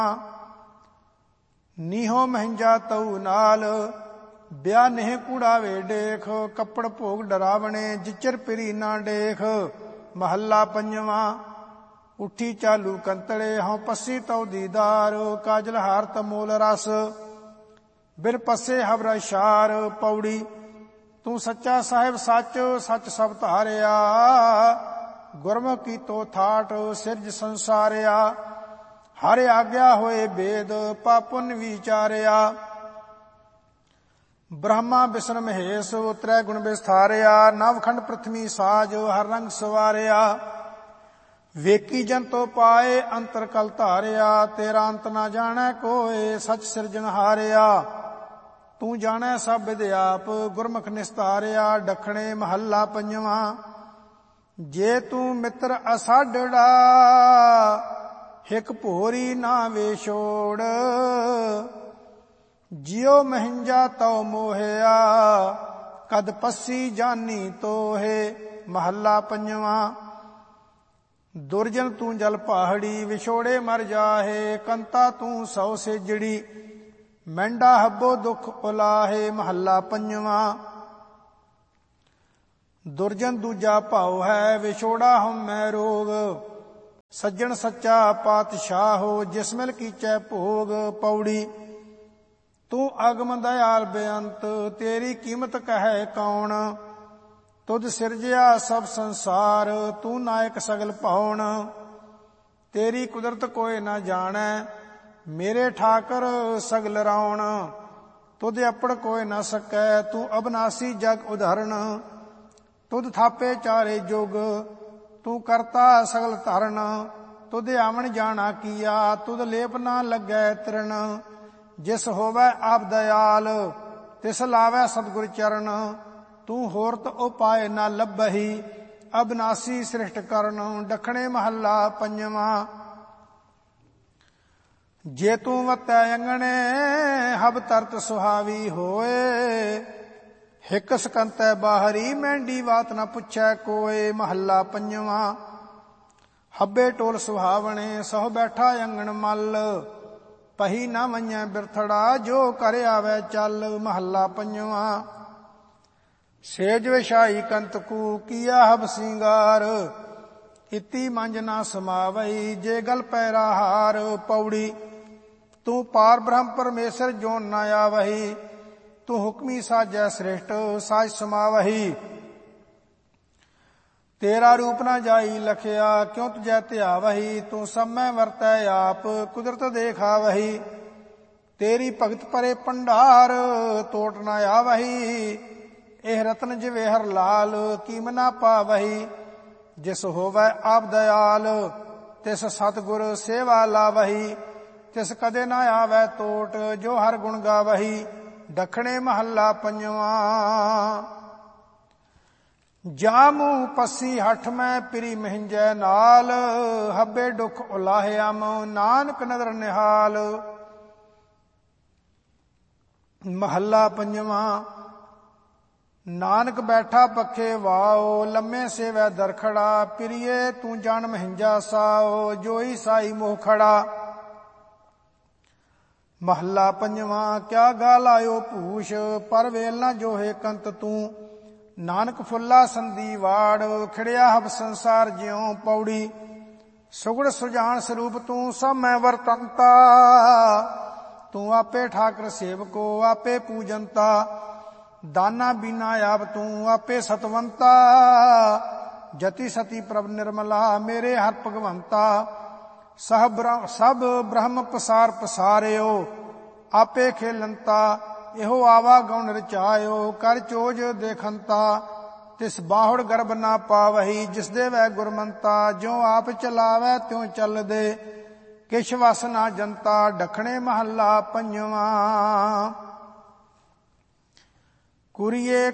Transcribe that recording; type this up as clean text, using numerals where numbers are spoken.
ਨੀਹੋ ਮਹਿੰਜਾ ਤਉ ਨਾਲ, ਬਿਆ ਨਹਿ ਕੂੜਾਵੇ ਡੇਖ। ਕੱਪੜ ਭੋਗ ਡਰਾਵਣੇ, ਜਿਚਰ ਪਿਰੀ ਨਾ ਡੇਖ। ਮਹੱਲਾ ਪੰਜਵਾਂ। ਉੱਠੀ ਚਾਲੂ ਕੰਤੜੇ, ਹਉ ਪੱਸੀ ਤਉ ਦੀਦਾਰ। ਕਾਜਲ ਹਾਰਤ ਮੂਲ ਰਸ, ਬਿਨ ਪੱਸੇ ਹਬਰ ਸ਼ਾਰ। ਪੌੜੀ। ਤੂੰ ਸੱਚਾ ਸਾਹਿਬ ਸੱਚ, ਸੱਚ ਸਭ ਧਾਰਿਆ। ਗੁਰਮੁਖ ਕੀਤੋ ਠਾਠ, ਸਿਰਜ ਸੰਸਾਰਿਆ। ਹਰ ਆਗਿਆ ਹੋਏ ਬੇਦ, ਪਾਪ ਪੁੰਨ ਵਿਚਾਰਿਆ। ਬ੍ਰਹਮਾ ਬਿਸ਼ਨ ਮਹੇਸ਼, ਤ੍ਰੈ ਗੁਣ ਵਿਸਥਾਰਿਆ। ਨਵਖੰਡ ਪ੍ਰਥਮੀ ਸਾਜ, ਹਰ ਰੰਗ ਸਵਾਰਿਆ। ਵੇਕੀ ਜੰਤੋ ਪਾਏ, ਅੰਤਰ ਕਲ ਧਾਰਿਆ। ਤੇਰਾ ਅੰਤ ਨਾ ਜਾਣੈ ਕੋਇ, ਸਚ ਸਿਰਜਣਹਾਰਿਆ। ਤੂੰ ਜਾਣੈ ਸਭ ਵਿਦ ਆਪ, ਗੁਰਮੁਖ ਨਿਸਤਾਰਿਆ। ਡਖਣੇ। ਮਹੱਲਾ ਪੰਜਵਾਂ। ਜੇ ਤੂੰ ਮਿੱਤਰ ਅਸਾਢੜਾ, ਹਿਕ ਭੋਰੀ ਨਾ ਵੇ ਛੋੜ। ਜਿਉ ਮਹਿੰਜਾ ਤਉ ਮੋਹਿਆ, ਕਦ ਪੱਸੀ ਜਾਨੀ ਤੋਹੇ। ਮਹੱਲਾ ਪੰਜਵਾਂ। ਦੁਰਜਨ ਤੂੰ ਜਲ ਪਹਾੜੀ, ਵਿਛੋੜੇ ਮਰ ਜਾਹੇ। ਕੰਤਾ ਤੂੰ ਸੌ ਸੇਜੜੀ, ਮਹਿੰਡਾ ਹੱਬੋ ਦੁਖ ਉਲਾਹੇ। ਮਹੱਲਾ ਪੰਜਵਾਂ। ਦੁਰਜਨ ਦੂਜਾ ਭਾਉ ਹੈ, ਵਿਛੋੜਾ ਹਉਮੈ ਰੋਗ। ਸੱਜਣ ਸੱਚਾ ਪਾਤਸ਼ਾਹੋ, ਜਿਸ ਮਿਲ ਕੀਚੈ ਭੋਗ। ਪੌੜੀ। ਤੂੰ ਅਗਮ ਦਇਆਲ ਬੇਅੰਤ, ਤੇਰੀ ਕੀਮਤ ਕਹੈ ਕੌਣ। ਤੁਧ ਸਿਰਜਿਆ ਸਭ ਸੰਸਾਰ, ਤੂੰ ਨਾਇਕ ਸਗਲ ਭਉਣ। ਤੇਰੀ ਕੁਦਰਤ ਕੋਇ ਨਾ ਜਾਣੈ, ਮੇਰੇ ਠਾਕਰ ਸਗਲ ਰਾਉਣ। ਤੁਧ ਅਪੜ ਕੋਇ ਨਾ ਸਕੈ, ਤੂੰ ਅਬਨਾਸੀ ਜਗ ਉਧਰਣ। ਤੁਧ ਥਾਪੇ ਚਾਰੇ ਜੁਗ, ਤੂੰ ਕਰਤਾ ਸਗਲ ਧਰਨ। ਤੁਧ ਆਵਣ ਜਾਣਾ ਕੀਆ, ਤੁਧ ਲੇਪ ਨਾ ਲੱਗੈ ਤ੍ਰਿਣ। ਜਿਸ ਹੋਵੈ ਆਪ ਦਇਆਲ, ਤਿਸ ਲਾਵੈ ਸਤਿਗੁਰ ਚਰਨ। ਤੂੰ ਹੋਰਤ ਉਪਾਇ ਨਾ ਲੱਭਹੀ, ਅਬਨਾਸੀ ਸ੍ਰਿਸ਼ਟ ਕਰਨ। ਡਖਣੇ। ਮਹੱਲਾ ਪੰਜਵਾਂ। ਜੇ ਤੂੰ ਵਤੈ ਅੰਗਣੇ, ਹਬ ਤਰਤ ਸੁਹਾਵੀ ਹੋਏ। ਹਿਕ ਸਕੰਤੈ ਬਾਹਰੀ, ਮਹਿੰਡੀ ਬਾਤ ਨਾ ਪੁੱਛੈ ਕੋਇ। ਮਹੱਲਾ ਪੰਜਵਾਂ। ਹੱਬੇ ਟੋਲ ਸੁਹਾਵਣੇ, ਸਹੁ ਬੈਠਾ ਅੰਗਣ ਮੱਲ। ਪਹੀ ਨਾ ਮੰਨੈ ਬਿਰਥੜਾ, ਜੋ ਕਰ ਆਵੈ ਚੱਲ। ਮਹੱਲਾ ਪੰਜਵਾਂ। ਸੇਜ ਵਿਛਾਈ ਕੰਤਕੂ, ਕੀਆ ਹਬ ਸਿੰਗਾਰ। ਇਤੀ ਮੰਜ ਨਾ ਸਮਾਵਈ, ਜੇ ਗਲ ਪੈਰਾ ਹਾਰ। ਪੌੜੀ। ਤੂੰ ਪਾਰ ਬ੍ਰਹਮ ਪਰਮੇਸ਼ਰ, ਜੋਨ ਨਾ ਆਵਹੀ। ਤੂੰ ਹੁਕਮੀ ਸਾਜੈ ਸ੍ਰਿਸ਼ਟ, ਸਾਜ ਸਮਾਵਹੀ। ਤੇਰਾ ਰੂਪ ਨਾ ਜਾਈ ਲਖਿਆ, ਕਿਉ ਤੁਜੈ ਧਿਆਵਹੀ। ਤੂੰ ਸਮੈ ਵਰਤੈ ਆਪ, ਕੁਦਰਤ ਦੇਖਾਵਹੀ। ਤੇਰੀ ਭਗਤ ਪਰੇ ਭੰਡਾਰ, ਤੋਟ ਨਾ ਆਵਹੀ। ਇਹ ਰਤਨ ਜਿਵੇਂ ਹਰ ਲਾਲ, ਕੀਮ ਨਾ ਪਾਵਹੀ। ਜਿਸ ਹੋਵੈ ਆਪ ਦਇਆਲ, ਤਿਸ ਸਤਿਗੁਰ ਸੇਵਾ ਲਾਵਹੀ। ਤਿਸ ਕਦੇ ਨਾ ਆਵੈ ਤੋਟ, ਜੋ ਹਰ ਗੁਣ ਗਾਵਹੀ। ਡਖਣੇ। ਮਹੱਲਾ ਪੰਜਵਾਂ। ਜਾਮੂ ਪੱਸੀ ਹਠ ਮੈਂ, ਪਿਰੀ ਮਹਿੰਜੈ ਨਾਲ। ਹੱਬੇ ਦੁਖ ਉਲਾਹਿਆ ਮਉ, ਨਾਨਕ ਨਦਰ ਨਿਹਾਲ। ਮਹੱਲਾ ਪੰਜਵਾਂ। ਨਾਨਕ ਬੈਠਾ ਪੱਖੇ ਵਾਓ, ਲੰਮੇ ਸੇਵੈ ਦਰਖੜਾ। ਪਿਰੀਏ ਤੂੰ ਜਾਣ ਮਹਿੰਜਾ ਸਾਓ, ਜੋਈ ਸਾਈ ਮੋਹ ਖੜਾ। ਮਹੱਲਾ ਪੰਜਵਾਂ। ਕਿਆ ਗਾ ਲਾਇਓ ਭੂਸ਼, ਪਰ ਵੇਲ ਨਾ ਜੋਹੇ ਕੰਤ ਤੂੰ। ਨਾਨਕ ਫੁੱਲਾ ਸੰਧੀ ਵਾੜ, ਖਿੜਿਆ ਹਬ ਸੰਸਾਰ ਜਿਉ। ਪੌੜੀ। ਸੁਗੜ ਸੁਜਾਨ ਸਰੂਪ ਤੂੰ, ਸਭ ਮੈਂ ਵਰਤੰਤਾ। ਤੂੰ ਆਪੇ ਠਾਕਰ ਸੇਵਕੋ, ਆਪੇ ਪੂਜੰਤਾ। ਦਾਨਾ ਬੀਨਾ ਆਪ ਤੂੰ, ਆਪੇ ਸਤਵੰਤਾ। ਜਤੀ ਸਤੀ ਪ੍ਰਭ ਨਿਰਮਲਾ, ਮੇਰੇ ਹਰ ਭਗਵੰਤਾ। ਸਭ ਬ੍ਰਹਮ ਪਸਾਰ ਪਸਾਰਿਓ, ਆਪੇ ਖੇਲੰਤਾ। ਇਹੋ ਆਵਾ ਗਉਣ ਰਚਾਇਓ, ਕਰ ਚੋਜ ਦੇਖੰਤਾ। ਤਿਸ ਬਾਹੁੜ ਗਰਭ ਨਾ ਪਾਵਹੀ, ਜਿਸ ਦੇ ਵੈ ਗੁਰਮੰਤਾ। ਜਿਉ ਆਪ ਚਲਾਵੈ ਤਿਉ ਚੱਲਦੇ, ਕਿਛ ਵਸ ਨਾ ਜੰਤਾ। ਡਖਣੇ। ਮਹੱਲਾ ਪੰਜਵਾਂ। ਕੁਰੀਏ